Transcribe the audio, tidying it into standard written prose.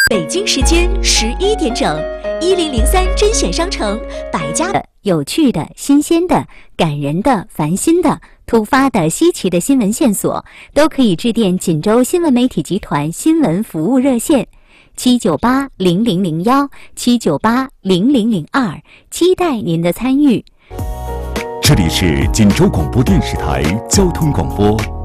北京时间11点整，1003甄选商城百家有趣的、新鲜的、感人的、烦心的、突发的、稀奇的新闻线索，都可以致电锦州新闻媒体集团新闻服务热线798-0001、798-0002，期待您的参与。 这里是锦州广播电视台交通广播